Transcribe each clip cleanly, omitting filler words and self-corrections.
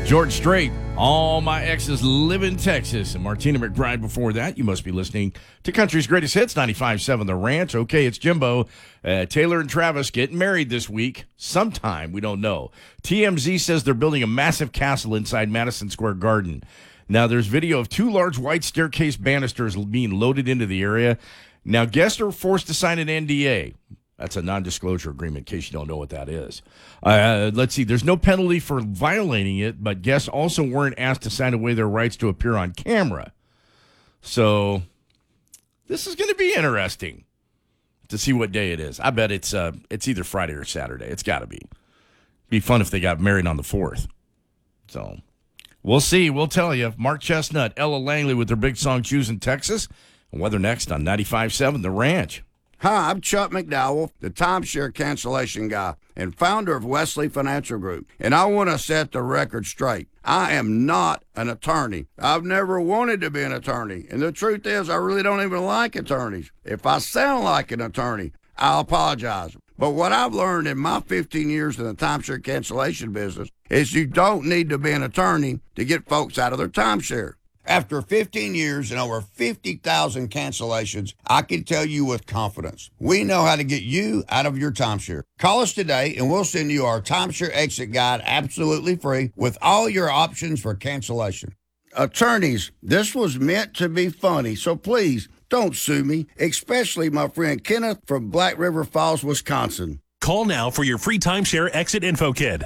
George Strait, All My Exes Live in Texas. And Martina McBride before that. You must be listening to Country's Greatest Hits, 95.7 The Ranch. Okay, it's Jimbo. Taylor and Travis getting married this week. Sometime, we don't know. TMZ says they're building a massive castle inside Madison Square Garden. Now, there's video of two large white staircase banisters being loaded into the area. Now, guests are forced to sign an NDA. That's a non-disclosure agreement, in case you don't know what that is. Let's see. There's no penalty for violating it, but guests also weren't asked to sign away their rights to appear on camera. So this is going to be interesting to see what day it is. I bet it's either Friday or Saturday. It's got to be. Be fun if they got married on the 4th. So we'll see. We'll tell you. Mark Chestnut, Ella Langley with their big song Choosing Texas. And weather next on 95.7 The Ranch. Hi, I'm Chuck McDowell, the timeshare cancellation guy and founder of Wesley Financial Group, and I want to set the record straight. I am not an attorney. I've never wanted to be an attorney, and the truth is I really don't even like attorneys. If I sound like an attorney, I'll apologize. But what I've learned in my 15 years in the timeshare cancellation business is you don't need to be an attorney to get folks out of their timeshare. After 15 years and over 50,000 cancellations, I can tell you with confidence, we know how to get you out of your timeshare. Call us today and we'll send you our timeshare exit guide absolutely free with all your options for cancellation. Attorneys, this was meant to be funny, so please don't sue me, especially my friend Kenneth from Black River Falls, Wisconsin. Call now for your free timeshare exit info kit.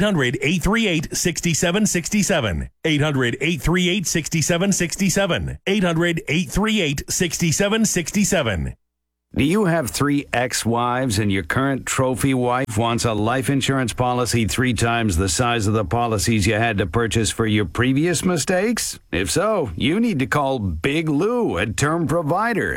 800-838-6767. 800-838-6767. 800-838-6767. Do you have 3 ex-wives and your current trophy wife wants a life insurance policy 3 times the size of the policies you had to purchase for your previous mistakes? If so, you need to call Big Lou at Term Provider,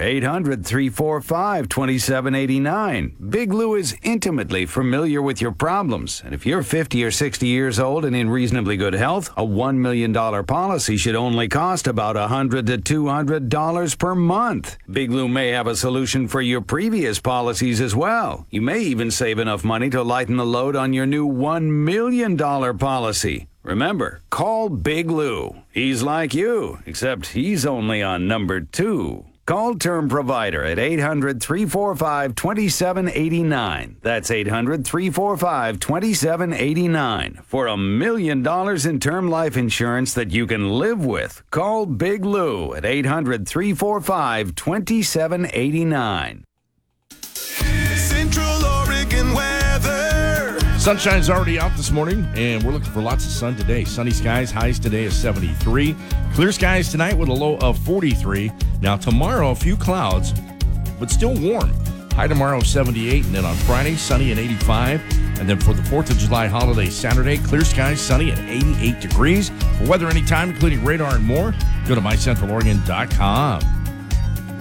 800-345-2789. Big Lou is intimately familiar with your problems, and if you're 50 or 60 years old and in reasonably good health, a $1 million policy should only cost about $100 to $200 per month. Big Lou may have a solution for your previous policies as well. You may even save enough money to lighten the load on your new $1 million policy. Remember, call Big Lou. He's like you, except he's only on number 2. Call Term Provider at 800-345-2789. That's 800-345-2789. For $1 million in term life insurance that you can live with. Call Big Lou at 800-345-2789. Central Oregon weather. Sunshine's already out this morning, and we're looking for lots of sun today. Sunny skies, highs today is 73. Clear skies tonight with a low of 43. Now tomorrow, a few clouds, but still warm. High tomorrow of 78, and then on Friday, sunny at 85. And then for the 4th of July holiday Saturday, clear skies, sunny at 88 degrees. For weather anytime, including radar and more, go to mycentraloregon.com.